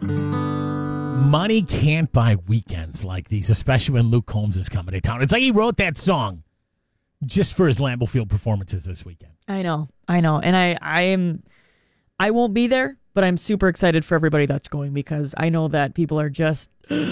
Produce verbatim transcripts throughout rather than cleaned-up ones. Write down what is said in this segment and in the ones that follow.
Money can't buy weekends like these, especially when Luke Combs is coming to town. It's like he wrote that song just for his Lambeau Field performances this weekend. I know, I know. And I, I am, I won't be there, but I'm super excited for everybody that's going because I know that people are just,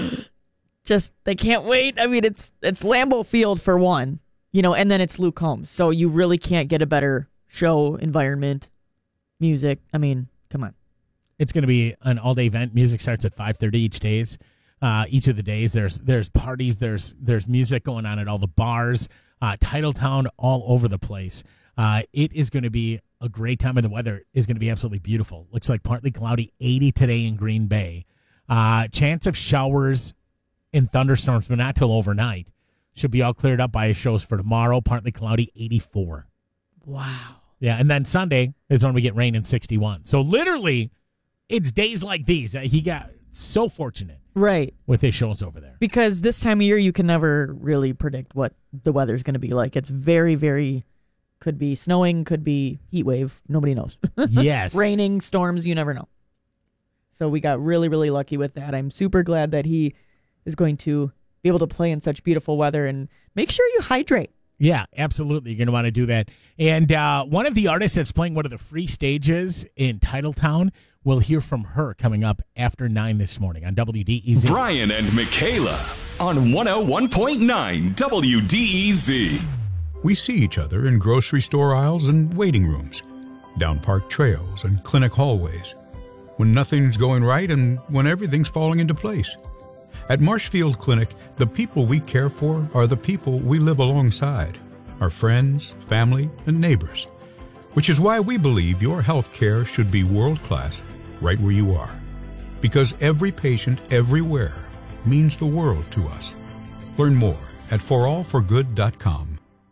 just, they can't wait. I mean, it's, it's Lambeau Field for one, you know, and then it's Luke Combs. So you really can't get a better show, environment, music. I mean, come on. It's going to be an all-day event. Music starts at five thirty each days. Uh, each of the days, there's there's parties, there's there's music going on at all the bars, uh, Titletown, all over the place. Uh, it is going to be a great time, and the weather is going to be absolutely beautiful. Looks like partly cloudy, eighty today in Green Bay. Uh, chance of showers and thunderstorms, but not till overnight. Should be all cleared up by shows for tomorrow. Partly cloudy, eighty-four. Wow. Yeah, and then Sunday is when we get rain in sixty-one. So literally, it's days like these. He got so fortunate right with his shows over there. Because this time of year, you can never really predict what the weather's going to be like. It's very, very, could be snowing, could be heat wave. Nobody knows. Yes. Raining, storms, you never know. So we got really, really lucky with that. I'm super glad that he is going to be able to play in such beautiful weather, and make sure you hydrate. Yeah, absolutely. You're going to want to do that. And uh, one of the artists that's playing one of the free stages in Titletown, we'll hear from her coming up after nine this morning on W D E Z. Brian and Michaela on one oh one point nine W D E Z. We see each other in grocery store aisles and waiting rooms, down park trails and clinic hallways, when nothing's going right and when everything's falling into place. At Marshfield Clinic, the people we care for are the people we live alongside, our friends, family, and neighbors, which is why we believe your health care should be world-class right where you are. Because every patient everywhere means the world to us. Learn more at for all for good dot com.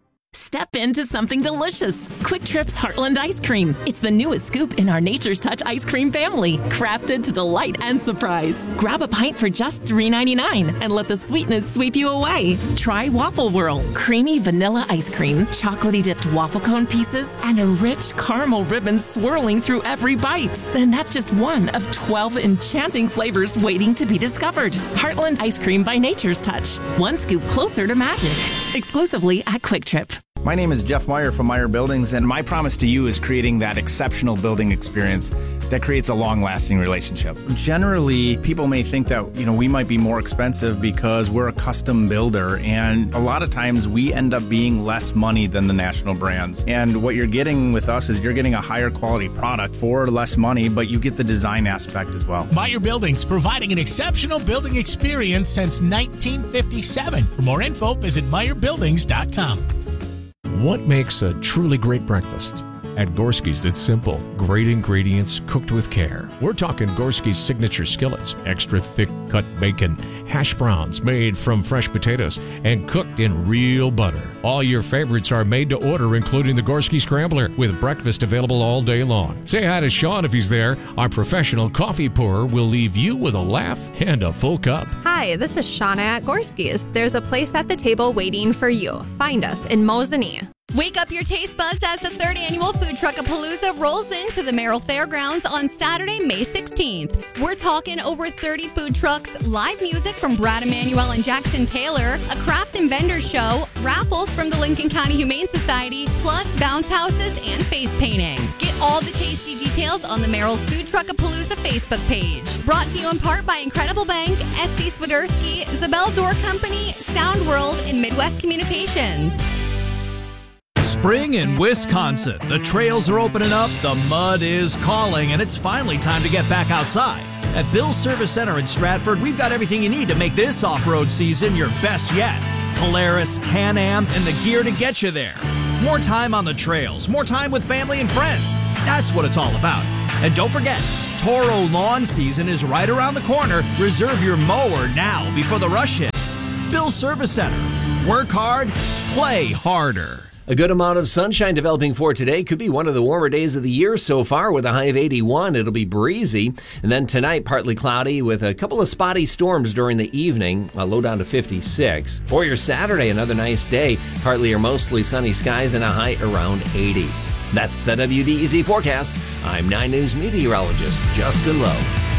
Step into something delicious. Quick Trip's Heartland Ice Cream. It's the newest scoop in our Nature's Touch ice cream family, crafted to delight and surprise. Grab a pint for just three ninety-nine and let the sweetness sweep you away. Try Waffle Whirl, creamy vanilla ice cream, chocolatey dipped waffle cone pieces, and a rich caramel ribbon swirling through every bite. Then that's just one of twelve enchanting flavors waiting to be discovered. Heartland Ice Cream by Nature's Touch. One scoop closer to magic. Exclusively at Quick Trip. My name is Jeff Meyer from Meyer Buildings, and my promise to you is creating that exceptional building experience that creates a long-lasting relationship. Generally, people may think that, you know, we might be more expensive because we're a custom builder, and a lot of times we end up being less money than the national brands. And what you're getting with us is you're getting a higher quality product for less money, but you get the design aspect as well. Meyer Buildings, providing an exceptional building experience since nineteen fifty-seven. For more info, visit meyer buildings dot com. What makes a truly great breakfast? At Gorski's, it's simple. Great ingredients cooked with care. We're talking Gorski's signature skillets, extra thick cut bacon, hash browns made from fresh potatoes, and cooked in real butter. All your favorites are made to order, including the Gorski Scrambler, with breakfast available all day long. Say hi to Sean if he's there. Our professional coffee pourer will leave you with a laugh and a full cup. Hi, this is Shauna at Gorski's. There's a place at the table waiting for you. Find us in Mosinee. Wake up your taste buds as the third annual Food Truckapalooza rolls into the Merrill Fairgrounds on Saturday, May sixteenth. We're talking over thirty food trucks, live music from Brad Emanuel and Jackson Taylor, a craft and vendor show, raffles from the Lincoln County Humane Society, plus bounce houses and face painting. Get all the tasty details on the Merrill's Food Truckapalooza Facebook page. Brought to you in part by Incredible Bank, S C Swiderski, Zabel Door Company, Sound World, and Midwest Communications. Spring in Wisconsin. The trails are opening up, the mud is calling, and it's finally time to get back outside. At Bill's Service Center in Stratford, we've got everything you need to make this off-road season your best yet. Polaris, Can-Am, and the gear to get you there. More time on the trails, more time with family and friends. That's what it's all about. And don't forget, Toro lawn season is right around the corner. Reserve your mower now before the rush hits. Bill's Service Center. Work hard, play harder. A good amount of sunshine developing for today. Could be one of the warmer days of the year so far with a high of eighty-one. It'll be breezy. And then tonight, partly cloudy with a couple of spotty storms during the evening. A low down to fifty-six. For your Saturday, another nice day. Partly or mostly sunny skies and a high around eighty. That's the W D E Z forecast. I'm nine News meteorologist Justin Lowe.